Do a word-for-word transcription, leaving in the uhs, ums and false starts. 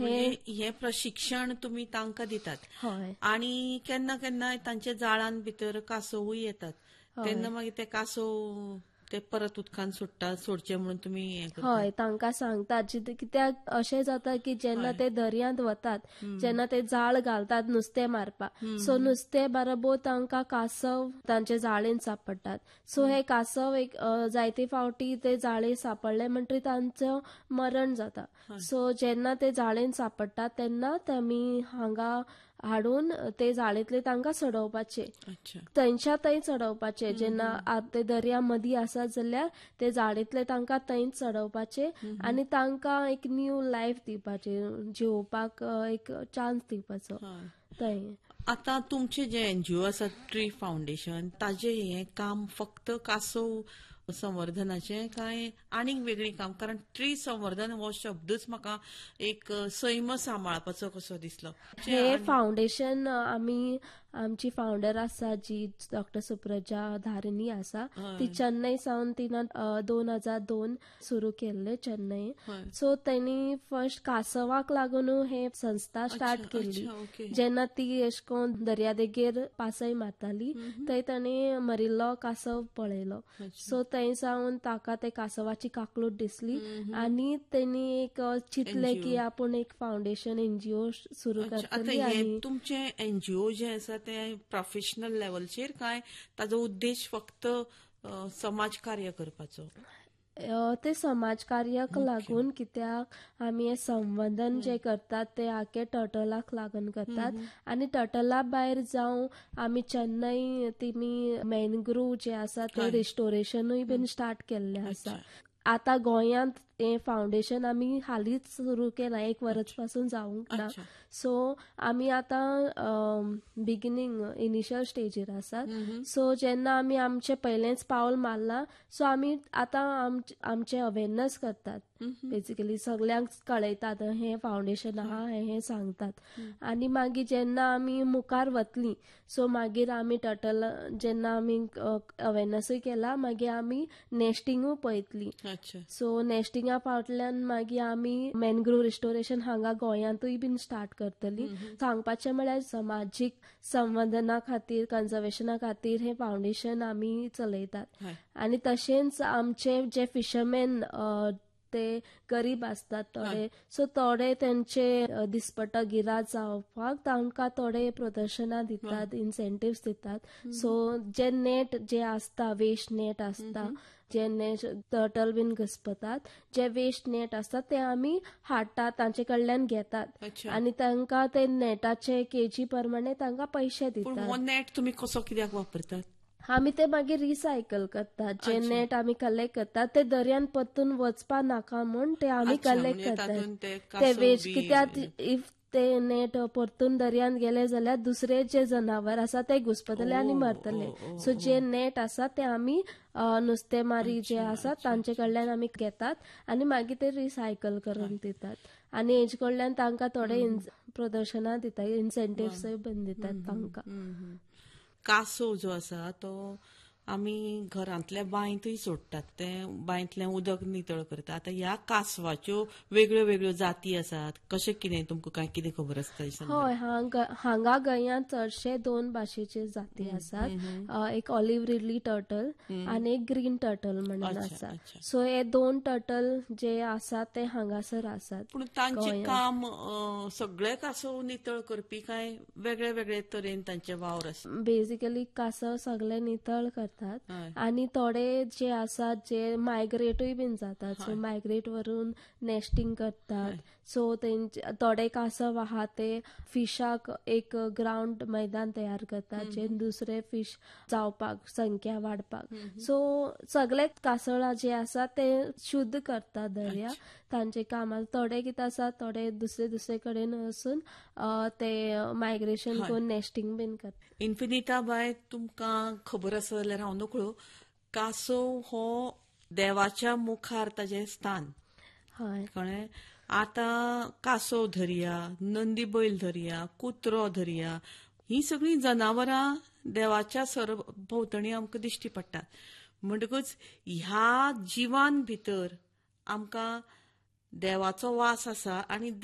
म्हणजे हे प्रशिक्षण तुम्ही तांकां दितात. हय आणि केन्ना केन्ना तांच्या जाळान भितर कासवूय येतात. तेन्ना मागीर ते कासव ते परत उदकांत सोडटात सोडचे म्हणून तुमी हें करतात. हय तांकां सांगतात जित- कित्याक अशें जाता की जेन्ना हय. ते दर्यांत वतात जेन्ना ते जाळ घालतात नुस्तें मारपाक सो नुस्तें बरोबर तांकां कासव तांचे जाळेन सापडटात. सो हे कासव एक अ, जायते फावटी ते जाळेर सापडले म्हणटरी तांचो मरण जाता. सो जेन्ना ते जाळेन सापडटात तेन्ना तेमी हांगा हाडून ते जाळेंतले तांकां चडोवपाचे. अच्छा. थंयच्या थंय चडोवपाचे. जेन्ना आ- ते दर्या मदीं आसात जाल्यार ते जाळेंतले तांकां थंयच चडोवपाचे आनी तांकां एक न्यू लायफ दिवपाचे, जिवपाक अ, एक चान्स दिवपाचो हय. थंय. आता तुमचे जे एनजीओ आसा ट्री फाउंडेशन ताजे हे काम फक्त कासव संवर्धनाचे काय आनीक वेगळी काम? कारण ट्री संवर्धन हो शब्दच म्हाका एक सैम सांबाळपाचो कसो दिसलो. हे फाउंडेशन आमी आमची फाउंडर आसा जी डॉक्टर सुप्रजा धारिनी आसा ती चेन्नई सावन तिनं अ, दोन हजार दोन सुरू केल्ले चेन्नई. सो त्यांनी फर्स्ट कासवाक लागून हे संस्था स्टार्ट केल्ली. जेन्ना ती अशें कोन्न दर्यादेगेर पासय मारताली थंय तांणी मरिल्लो कासव पळयलो. सो थंय सावन ताका ते कासवाची काकलूट दिसली आनी तेणी एक चिंतले की आपूण एक फाउंडेशन एनजीओ सुरू करतली. आनी तुमचे एनजीओ जे आसा ते प्रोफेशनल लेवलचेर काय ताजो उद्देश फक्त अ, समाज कार्य करपाचो? अ, ते समाज कार्याक लागून कित्याक आमी हे संवर्धन जे करतात ते आखे टर्टलाक लागून करतात. आनी टर्टला भायर जावं आमी चेन्नई तिमी मॅनग्रोव जे आसा ते रिस्टोरेशनूय बीन स्टार्ट केल्ले आसा. आता गोंयांत हे फाउंडेशन आमी हालींच सुरू केला, एक वर्स पासून जावंक ना. सो आमी आतां बिगिनींग इनिशियल स्टेजीर आसात. सो जेन्ना आमी आमचे पयलेंच पावल मारला सो आमी आतां आमचे अवेरनस करतात. बेसिकली सगळ्यांक कळयतात हे फाउंडेशन आहा हे हे सांगतात. आनी मागीर जेन्ना आमी मुखार वतली सो मागीर आमी टर्टल जेन्ना आमी अवेरनसूय केला मागीर आमी नेस्टिंगूय पळयतली. सो नेस्टिंगा फाटल्यान मागीर आमी मॅनग्रोव रिस्टोरेशन हांगा गोंयांतूय बीन स्टार्ट करतली. सांगपाचें म्हळ्यार समाजीक संवर्धना खातीर कन्झर्वेशना खातीर हे फाउंडेशन आमी चलयतात. आनी तशेंच आमचे जे फिशरमॅन ते गरीब असतात थोडे सो थोडे तेंचे दिसपट्टा गिरात जावपाक तांकां थोडे प्रदर्शनां दितात, इन्सेंटिव्स दितात. सो जे नेट जे आसता वेस्ट नेट आसता जे नेट टर्टल बीन घुसपतात जे वेस्ट नेट आसतात ते आमी हाडटात तांचे कडल्यान घेतात आनी तांकां ते नेटाचे केजी प्रमाणे तांकां पयशे दितात. हो नेट तुमी कसो कित्याक वापरतात? आमी ते मागीर रिसायकल करतात. जे नेट आमी कलेक्ट करतात ते दर्यान परतून वचपा नाका म्हूण ते आमी कलेक्ट करतात. ते वेस्ट कित्याक इफ ते नेट परतून दर्यान गेले जाल्यार दुसरे जे जनावर आसा ते घुसपतले आनी मरतले. सो जे नेट आसा ते आमी नुस्तेमारी जे आसा तांचे कडल्यान आमी घेतात आनी मागीर ते रिसायकल करून दितात. आनी हेजे कडल्यान तांकां थोडे प्रदर्शनां दितात, इन्सेंटिव्हसूय बीन दितात तांकां. कासव जो आसा तो आमी घरांतल्या बांयतूय सोडटात, ते बांयतलें उदक नितळ करतात. आतां ह्या कासवाच्यो वेगळ्यो वेगळ्यो जाती आसात, कशें कितें तुमकां काय कितें खबर आसता? हय, हांगा गोंयांत चडशे दोन भाशेचे जाती आसात. एक ऑलिव्ह रिडली टर्टल आनी एक ग्रीन टर्टल म्हणून आसा. सो हे दोन टर्टल जे आसात ते हांगासर आसात. पूण तांचें काम सगळे कासव नितळ करपी काय वेगळे वेगळे तरेन तांचे वावर आसा? बेसिकली कासव सगळे नितळ करतात आनी थोडे जे आसात जे मायग्रेटूय बीन जातात. सो मायग्रेट वरून नेस्टिंग करतात. सो थोडे कासव आहा ते फिशाक एक ग्राउंड मैदान तयार करतात जे दुसरे फिश जावपाक संख्या वाडपाक. सो सगळे कासव जे आसा ते शुद्ध करतात दर्या तांचे काम. थोडे कितें आसा थोडे दुसरे दुसरे कडेन वचून ते मायग्रेशन करून नेस्टिंग बीन करतात. इन्फिनिटा बाय तुमकां खबर आसा जाल्यार हांव नकळो, कासव हो देवाच्या मुखार ताचें स्थान कळ्ळें. आतां कासव धरया, नंदी बैल धरया, कुत्रो धरया, ही सगळीं जनावरां देवाच्या सरभोंवतणी आमकां दिश्टी पडटात. म्हणटकूच ह्या जिवान भितर आमकां देवाचो वास आसा आनी